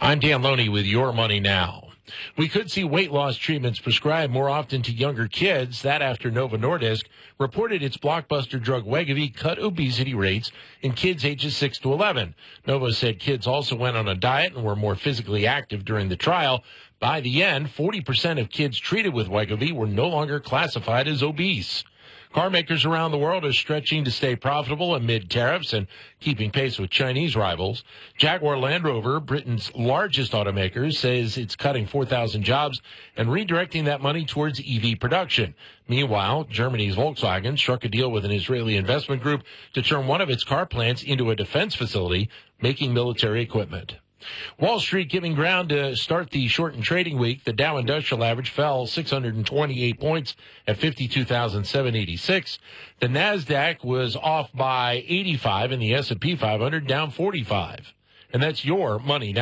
I'm Dan Loney with Your Money Now. We could see weight loss treatments prescribed more often to younger kids. That after Novo Nordisk reported its blockbuster drug Wegovy cut obesity rates in kids ages 6 to 11. Novo said kids also went on a diet and were more physically active during the trial. By the end, 40% of kids treated with Wegovy were no longer classified as obese. Car makers around the world are stretching to stay profitable amid tariffs and keeping pace with Chinese rivals. Jaguar Land Rover, Britain's largest automaker, says it's cutting 4,000 jobs and redirecting that money towards EV production. Meanwhile, Germany's Volkswagen struck a deal with an Israeli investment group to turn one of its car plants into a defense facility, making military equipment. Wall Street giving ground to start the shortened trading week. The Dow Industrial Average fell 628 points at 52,786. The NASDAQ was off by 85 and the S&P 500 down 45. And that's Your Money Now.